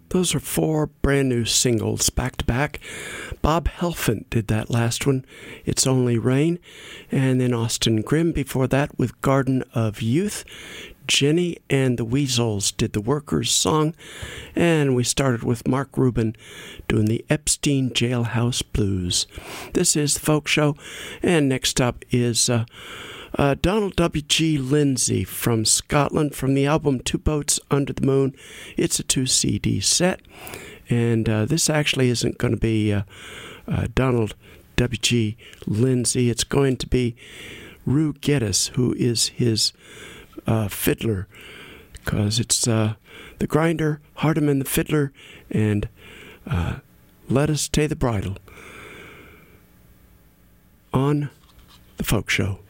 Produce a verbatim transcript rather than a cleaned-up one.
Those are four brand new singles back to back. Bob Helfand did that last one, It's Only Rain. And then Austin Grimm before that with Garden of Youth. Jenny and the Weasels did the Workers song. And we started with Mark Rubin doing the Epstein Jailhouse Blues. This is The Folk Show. And next up is uh, uh, Donald W G. Lindsay from Scotland from the album Two Boats Under the Moon. It's a two C D set. And uh, this actually isn't going to be uh, uh, Donald W G. Lindsay. It's going to be Rue Geddes, who is his uh, fiddler, because it's uh, the grinder, Hardeman the fiddler, and uh, Let Us Tay the Bridle on The Folk Show.